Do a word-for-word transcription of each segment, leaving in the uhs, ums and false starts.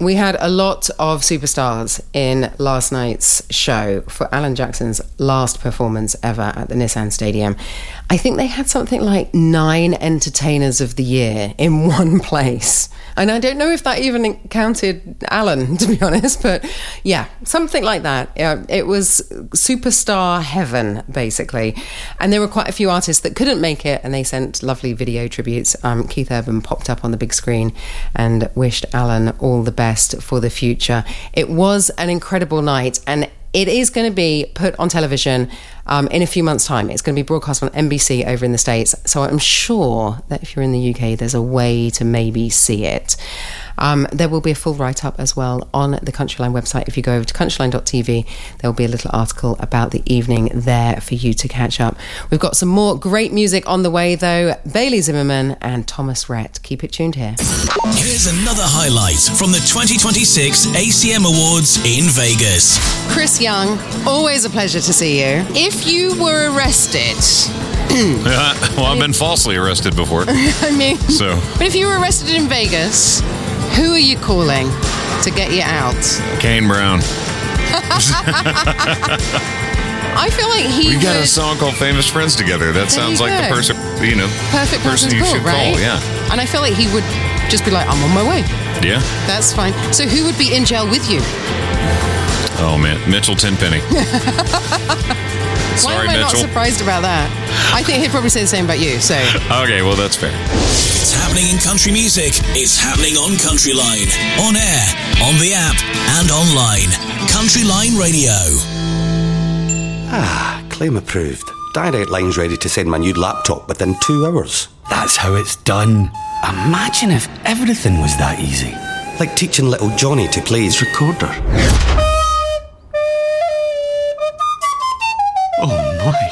We had a lot of superstars in last night's show for Alan Jackson's last performance ever at the Nissan Stadium. I think they had something like nine entertainers of the year in one place. And I don't know if that even counted Alan, to be honest, but yeah, something like that. Yeah, it was superstar heaven, basically. And there were quite a few artists that couldn't make it, and they sent lovely video tributes. Um, Keith Urban popped up on the big screen and wished Alan all the best for the future. It was an incredible night, and it is going to be put on television um, in a few months' time. It's going to be broadcast on N B C over in the States. So I'm sure that if you're in the U K, there's a way to maybe see it. Um, there will be a full write-up as well on the Countryline website. If you go over to countryline dot t v, there will be a little article about the evening there for you to catch up. We've got some more great music on the way, though. Bailey Zimmerman and Thomas Rhett. Keep it tuned here. Here's another highlight from the twenty twenty-six A C M Awards in Vegas. Chris Young, always a pleasure to see you. If you were arrested... uh, well, I've been falsely arrested before. I mean... So. But if you were arrested in Vegas... Who are you calling to get you out? Kane Brown. I feel like he We got would... a song called Famous Friends Together. That There sounds you like go. the person, you know, Perfect person, person you call, should right? call, yeah. And I feel like he would just be like, I'm on my way. Yeah. That's fine. So who would be in jail with you? Oh, man. Mitchell Tenpenny. Why Sorry, am I Mitchell. not surprised about that? I think he'd probably say the same about you, so... Okay, well, that's fair. It's happening in country music. It's happening on Countryline. On air, on the app, and online. Countryline Radio. Ah, claim approved. Direct Line's ready to send my new laptop within two hours. That's how it's done. Imagine if everything was that easy. Like teaching little Johnny to play his recorder. Oh my.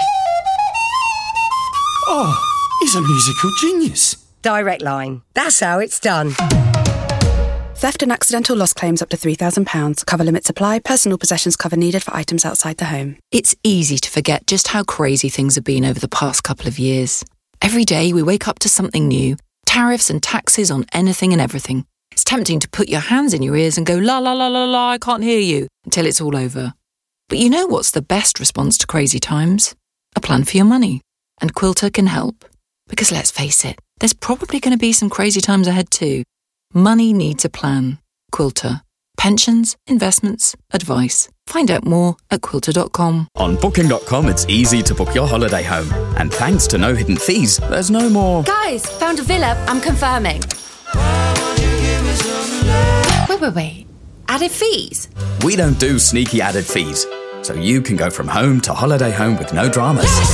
Oh, he's a musical genius. Direct Line. That's how it's done. Theft and accidental loss claims up to three thousand pounds. Cover limits apply. Personal possessions cover needed for items outside the home. It's easy to forget just how crazy things have been over the past couple of years. Every day we wake up to something new. Tariffs and taxes on anything and everything. It's tempting to put your hands in your ears and go, la la la la la, I can't hear you, until it's all over. But you know what's the best response to crazy times? A plan for your money. And Quilter can help. Because let's face it, there's probably going to be some crazy times ahead too. Money needs a plan. Quilter. Pensions, investments, advice. Find out more at quilter dot com. On booking dot com, it's easy to book your holiday home. And thanks to no hidden fees, there's no more... Guys, found a villa. I'm confirming. Wait, wait, wait. Added fees? We don't do sneaky added fees. So you can go from home to holiday home with no dramas.